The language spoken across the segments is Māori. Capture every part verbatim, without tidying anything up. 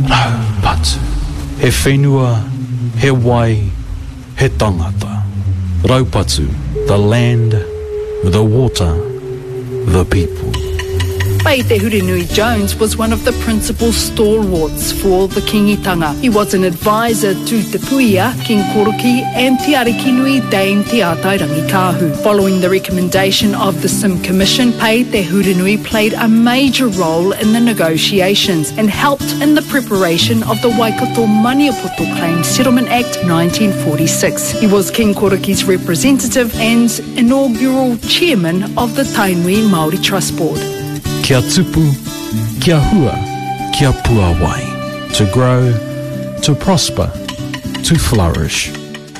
Raupatu. He whenua, he wai, he tangata. Raupatu, the land, the water, the people. Pai Te Hurinui Jones was one of the principal stalwarts for the kingitanga. He was an advisor to Te Puia, King Koroki and Te Arikinui Dame Te Atai Rangikahu. Following the recommendation of the Sim Commission, Pai Te Hurinui played a major role in the negotiations and helped in the preparation of the Waikato Maniapoto Claims Settlement Act nineteen forty-six. He was King Koroki's representative and inaugural chairman of the Tainui Māori Trust Board. Kia tupu, kia hua, kia puawai. To grow, to prosper, to flourish.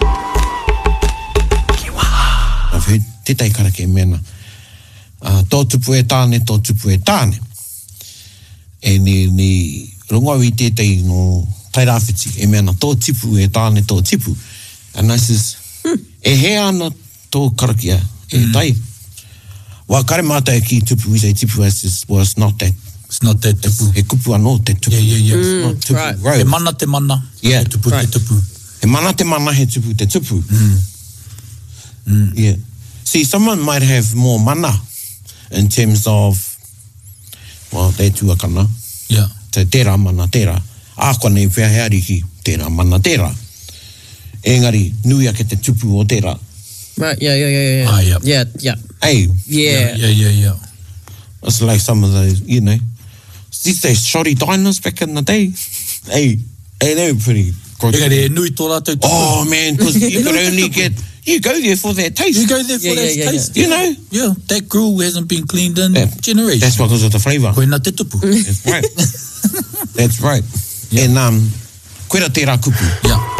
Kia waha. Awhi, te tai karake mena. Uh, tō tupu e tāne, tō tupu e tāne. E ni, ni rongowi tētai no tairawhiti, e mena tō tipu e tāne, tō tipu. And I says, hmm. e he ana tō karakia, e mm. tai. Wa kare mata e ki tupu, we say tipu as well, it's not that. It's not that tupu. E kupu anō te tupu. Yeah, yeah, yeah. Mm, not tupu. Right. Right. He mana te mana, yeah. te tupu right. te tupu. He mana te mana he tupu te tupu. Mm. Mm. Yeah. See, someone might have more mana in terms of, well, te tuakana. Yeah. Te tera mana tera. Ākua nei whea heari ki tera mana tera. Engari, nui ake te tupu o tera. Right, yeah, yeah, yeah, yeah. Ah, yeah. Yeah, yeah. Hey. Yeah. Yeah, yeah, yeah. It's like some of those, you know, these days shoddy diners back in the day. Hey, hey, they were pretty good. Engari, e nui tō rātou tupu. Oh, man, because you could only get, you go there for that taste. You go there for yeah, that yeah, yeah, taste. Yeah. You know? Yeah, that grill hasn't been cleaned in yeah. generations. That's because of the flavour. Koina te tupu. That's right. That's right. Yeah. And, um, koera tērā kupu. Yeah.